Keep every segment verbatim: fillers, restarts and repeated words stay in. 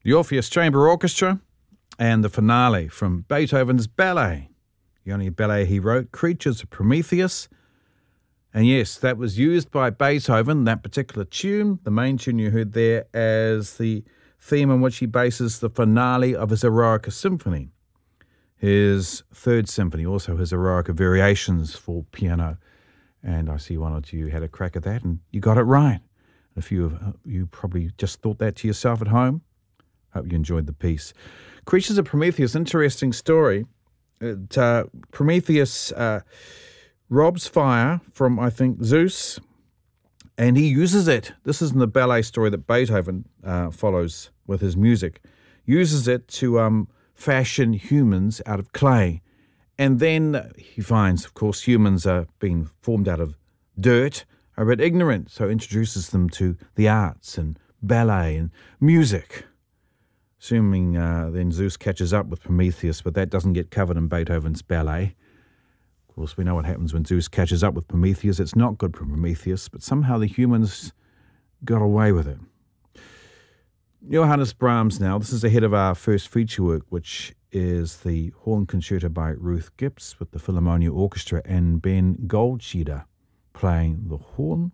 The Orpheus Chamber Orchestra and the finale from Beethoven's ballet, the only ballet he wrote, Creatures of Prometheus. And yes, that was used by Beethoven, that particular tune, the main tune you heard there, as the theme on which he bases the finale of his Eroica Symphony, his third symphony, also his Eroica Variations for piano. And I see one or two had a crack at that, and you got it right. A few of you probably just thought that to yourself at home. Hope you enjoyed the piece. Creatures of Prometheus, interesting story. It, uh, Prometheus uh, robs fire from, I think, Zeus, and he uses it. This is in the ballet story that Beethoven uh, follows with his music. Uses it to um, fashion humans out of clay. And then he finds, of course, humans are being formed out of dirt, are a bit ignorant, so introduces them to the arts and ballet and music. Assuming uh, then Zeus catches up with Prometheus, but that doesn't get covered in Beethoven's ballet. Of course, we know what happens when Zeus catches up with Prometheus. It's not good for Prometheus, but somehow the humans got away with it. Johannes Brahms now. This is ahead of our first feature work, which is the Horn Concerto by Ruth Gibbs with the Philharmonia Orchestra and Ben Goldscheder playing the horn.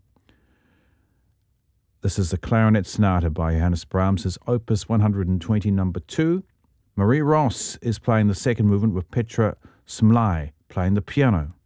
This is the Clarinet Sonata by Johannes Brahms' Opus one hundred twenty, number two. Marie Ross is playing the second movement with Petra Smlai playing the piano.